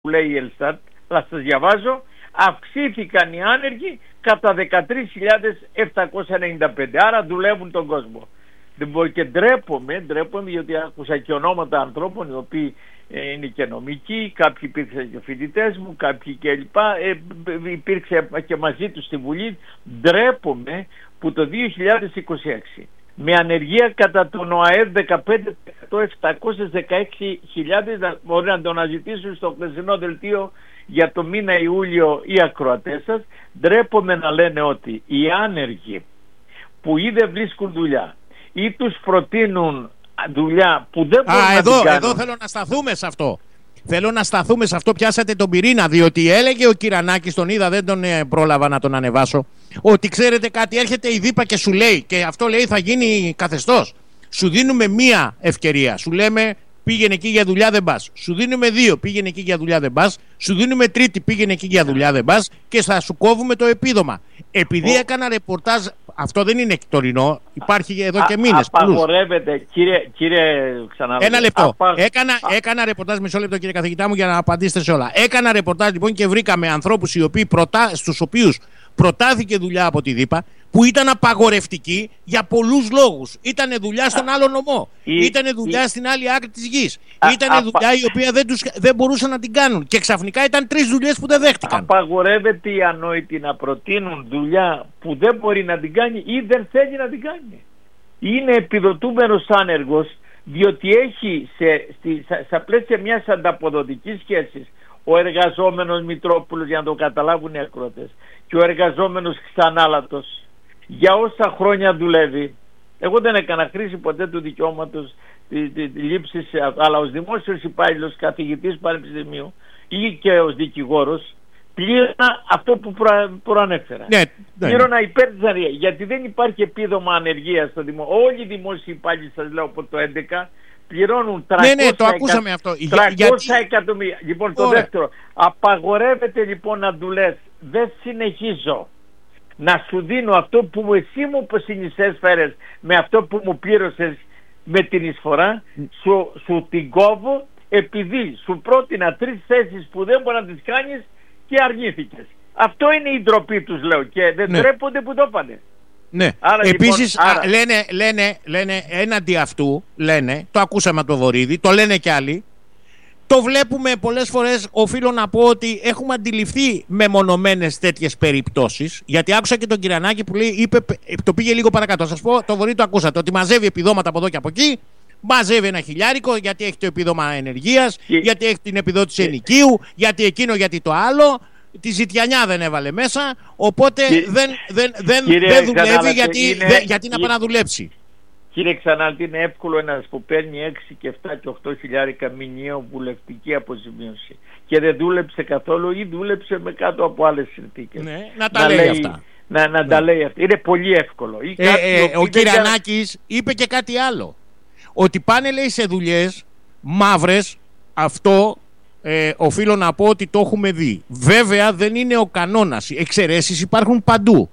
που λέει η Ελστάτ, θα σας διαβάζω, αυξήθηκαν οι άνεργοι κατά 13.795. Άρα δουλεύουν τον κόσμο. Και ντρέπομαι διότι άκουσα και ονόματα ανθρώπων οι οποίοι είναι και νομικοί, κάποιοι υπήρξαν και φοιτητές μου, κάποιοι κλπ. Υπήρξε και μαζί τους στη Βουλή. Ντρέπομαι που το 2026 με ανεργία κατά τον ΟΑΕΔ 15%, 716.000, μπορεί να το αναζητήσουν στο χθεσινό δελτίο για το μήνα Ιούλιο οι ακροατές σας. Ντρέπομαι να λένε ότι οι άνεργοι που ή δεν βρίσκουν δουλειά ή τους προτείνουν δουλειά που δεν μπορούν να την κάνουν. Εδώ θέλω να σταθούμε σε αυτό. Θέλω να σταθούμε σε αυτό, πιάσατε τον πυρήνα, διότι έλεγε ο Κυρανάκης, τον είδα, δεν τον πρόλαβα να τον ανεβάσω, ότι ξέρετε κάτι, έρχεται η ΔΥΠΑ και σου λέει, και αυτό λέει θα γίνει καθεστώς. Σου δίνουμε μία ευκαιρία, σου λέμε πήγαινε εκεί για δουλειά δεν πας. Σου δίνουμε 2, πήγαινε εκεί για δουλειά δεν πας. Σου δίνουμε 3, πήγαινε εκεί για δουλειά δεν πας. Και θα σου κόβουμε το επίδομα. Επειδή έκανα ρεπορτάζ, αυτό δεν είναι τωρινό, υπάρχει εδώ και μήνες. Απαγορεύεται, κύριε ξαναλέω. Ένα λεπτό. Έκανα ρεπορτάζ, μισό λεπτό κύριε καθηγητά μου, για να απαντήσετε σε όλα. Έκανα ρεπορτάζ λοιπόν και βρήκαμε ανθρώπους στους οποίους προτάθηκε δουλειά από τη ΔΥΠΑ, που ήταν απαγορευτική για πολλούς λόγους. Ήτανε δουλειά στον άλλο νομό. Ήτανε δουλειά στην άλλη άκρη της γης. Ήτανε δουλειά η οποία δεν μπορούσαν να την κάνουν. Και ξαφνικά ήταν 3 δουλειές που δεν δέχτηκαν. Απαγορεύεται οι ανόητοι να προτείνουν δουλειά που δεν μπορεί να την κάνει ή δεν θέλει να την κάνει. Είναι επιδοτούμενος άνεργος, διότι έχει στα πλαίσια μιας ανταποδοτικής σχέσης ο εργαζόμενος Μητρόπουλος, για να το καταλάβουν οι ακροατές, και ο εργαζόμενος Ξανάλατος για όσα χρόνια δουλεύει. Εγώ δεν έκανα χρήση ποτέ του δικαιώματος λήψης, αλλά ως δημόσιος υπάλληλος, καθηγητής πανεπιστημίου ή και ως δικηγόρος πλήρωνα αυτό που προανέφερα. Πλήρωνα υπέρ της ανεργίας, γιατί δεν υπάρχει επίδομα ανεργίας στο όλοι οι δημόσιοι υπάλληλοι, σας λέω, από το 2011 πληρώνουν 300 το ακούσαμε αυτό. 300 εκατομμύρια. Λοιπόν, το δεύτερο, απαγορεύεται λοιπόν να δουλεύεις. Δεν συνεχίζω να σου δίνω αυτό που εσύ μου συνεισέφερες με αυτό που μου πλήρωσες με την εισφορά, σου την κόβω επειδή σου πρότεινα 3 θέσεις που δεν μπορεί να τις κάνεις και αρνήθηκες. Αυτό είναι η ντροπή τους, λέω, και δεν τρέπονται που το έπανε. Ναι. Άρα, επίσης λένε έναντι αυτού, το ακούσαμε από το Βορίδη, το λένε κι άλλοι. Το βλέπουμε πολλές φορές, οφείλω να πω ότι έχουμε αντιληφθεί μεμονωμένες τέτοιες περιπτώσεις. Γιατί άκουσα και τον Κυρανάκη που λέει, το πήγε λίγο παρακάτω. Σας πω, το Βορίδη το ακούσατε, ότι μαζεύει επιδόματα από εδώ και από εκεί, μαζεύει 1 χιλιάρικο γιατί έχει το επίδομα ενεργείας, γιατί έχει την επιδότηση ενοικίου, γιατί εκείνο, γιατί το άλλο. Τη ζητιανιά δεν έβαλε μέσα, οπότε δεν δουλεύει γιατί να πάει να δουλέψει. Κύριε Ξανάλτη, είναι εύκολο ένας που παίρνει 6 και 7 και 8 χιλιάρικα μηνιαίο βουλευτική αποζημίωση και δεν δούλεψε καθόλου ή δούλεψε με κάτω από άλλες συνθήκες. Να τα λέει αυτά. Να τα λέει αυτά. Είναι πολύ εύκολο. Ο Κυρανάκης είπε και κάτι άλλο. Ότι πάνε, λέει, σε δουλειές μαύρες, αυτό οφείλω να πω ότι το έχουμε δει. Βέβαια δεν είναι ο κανόνας. Εξαιρέσεις υπάρχουν παντού.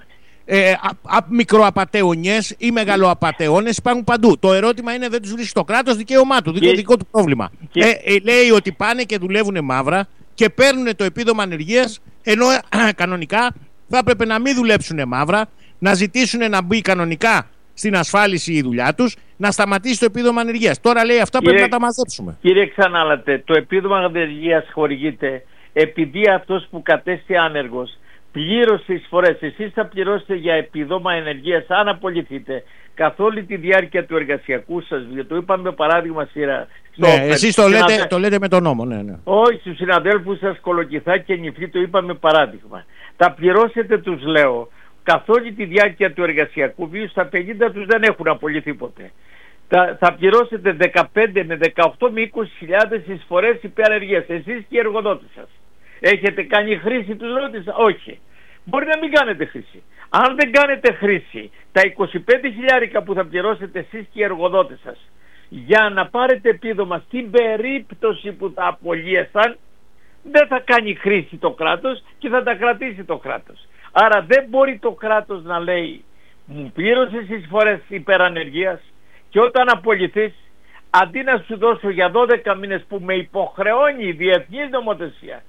Μικροαπατεωνιές ή μεγαλοαπατεώνες υπάρχουν παντού. Το ερώτημα είναι, δεν τους βρίσκει το κράτος, δικαίωμά του, δικό του πρόβλημα. Λέει ότι πάνε και δουλεύουν μαύρα και παίρνουν το επίδομα ανεργίας, ενώ κανονικά θα έπρεπε να μην δουλέψουν μαύρα, να ζητήσουν να μπει κανονικά στην ασφάλιση η δουλειά τους, να σταματήσει το επίδομα ανεργίας. Τώρα λέει αυτά πρέπει να τα μαζέψουμε. Κύριε Ξανάλατε, το επίδομα ανεργίας χορηγείται επειδή αυτός που κατέστη άνεργος πλήρωσε εισφορές. Εσείς θα πληρώσετε για επίδομα ενεργείας αν απολυθείτε καθ' όλη τη διάρκεια του εργασιακού σας βίου. Το είπαμε παράδειγμα σειρά. Εσείς το λέτε με τον νόμο. Όχι, στους συναδέλφους σας Κολοκυθά και Νυφλή το είπαμε παράδειγμα. Θα πληρώσετε, τους λέω, καθ' όλη τη διάρκεια του εργασιακού βίου. Στα 50 τους δεν έχουν απολυθεί ποτέ. Θα πληρώσετε 15 με 18 με 20 χιλιάδες εισφορές υπερεργίας. Εσείς και οι εργοδότες σας. Έχετε κάνει χρήση, τους ρώτησα? Όχι. Μπορεί να μην κάνετε χρήση. Αν δεν κάνετε χρήση, τα 25 χιλιάρικα που θα πληρώσετε εσείς και οι εργοδότες σας για να πάρετε επίδομα στην περίπτωση που θα απολύεσαν, δεν θα κάνει χρήση το κράτος και θα τα κρατήσει το κράτος. Άρα δεν μπορεί το κράτος να λέει μου πλήρωσες εισφορές υπερανεργίας και όταν απολυθείς αντί να σου δώσω για 12 μήνες που με υποχρεώνει η διεθνής νομοθεσία